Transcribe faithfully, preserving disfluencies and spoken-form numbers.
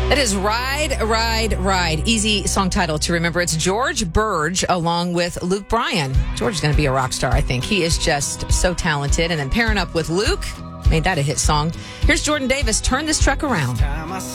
That is Ride, Ride, Ride. Easy song title to remember. It's George Burge along with Luke Bryan. George is going to be a rock star, I think. He is just so talented. And then pairing up with Luke, made that a hit song. Here's Jordan Davis, Turn This Truck Around.